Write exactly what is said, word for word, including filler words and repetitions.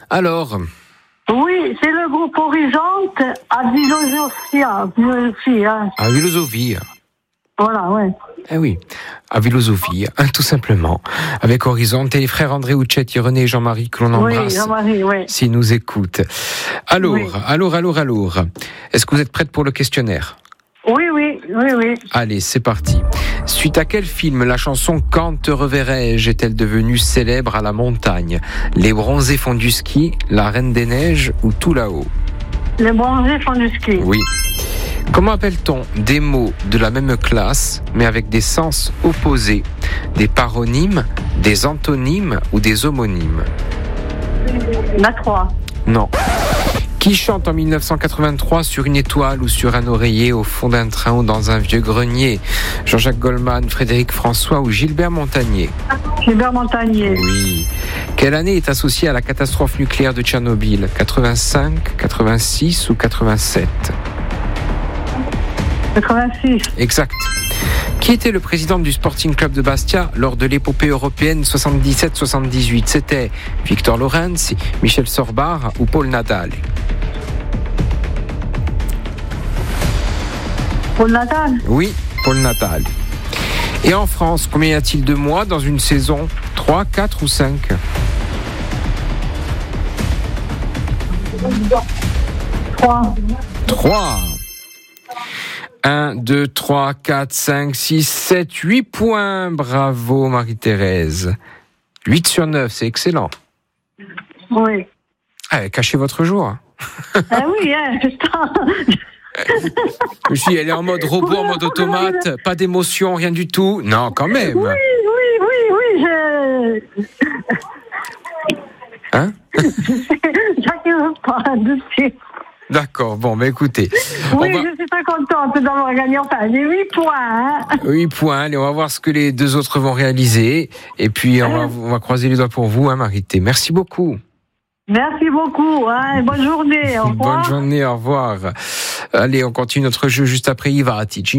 Alors? Oui, c'est le groupe Horizonte à Philosophia. Philosophia. À Philosophie. Voilà, ouais. Eh oui, à Philosophie, tout simplement. Avec Horizonte et les frères André Uccetti, René et Jean-Marie, que l'on embrasse. Oui, Jean-Marie, oui. S'ils nous écoutent. Alors, Oui. alors, alors, alors. Est-ce que vous êtes prête pour le questionnaire? Oui, oui, oui, oui. Allez, c'est parti. Suite à quel film la chanson « Quand te reverrai-je » est-elle devenue célèbre à la montagne? Les bronzés font du ski, La Reine des Neiges ou Tout là-haut? Les bronzés font du ski. Oui. Comment appelle-t-on des mots de la même classe, mais avec des sens opposés? Des paronymes, des antonymes ou des homonymes? La trois. Non. Qui chante en mille neuf cent quatre-vingt-trois sur une étoile ou sur un oreiller au fond d'un train ou dans un vieux grenier? Jean-Jacques Goldman, Frédéric François ou Gilbert Montagnier? Gilbert Montagnier. Oui. Quelle année est associée à la catastrophe nucléaire de Tchernobyl? quatre-vingt-cinq, quatre-vingt-six ou quatre-vingt-sept? quatre-vingt-six. Exact. Qui était le président du Sporting Club de Bastia lors de l'épopée européenne soixante-dix-sept soixante-dix-huit? C'était Victor Lorenz, Michel Sorbar ou Paul Nadal? Paul Nadal. Oui, Paul Nadal. Et en France, combien y a-t-il de mois dans une saison? trois, quatre ou cinq? trois. trois. un, deux, trois, quatre, cinq, six, sept, huit points. Bravo Marie-Thérèse. huit sur neuf, c'est excellent. Oui. Allez, cachez votre joie. Ah oui, hein, putain. Je me suis dit, elle est en mode robot, en mode automate, pas d'émotion, rien du tout. Non, quand même. Oui, oui, oui, oui, je... Hein? J'arrive pas dessus. D'accord, bon, bah écoutez. Oui, va... je suis très contente d'avoir gagné. Enfin, j'ai huit points. Hein. huit points, allez, on va voir ce que les deux autres vont réaliser. Et puis, on va, on va croiser les doigts pour vous, hein, Marité. Merci beaucoup. Merci beaucoup. Hein, bonne journée. Au revoir. Bonne journée, au revoir. Allez, on continue notre jeu juste après Yves Ratic.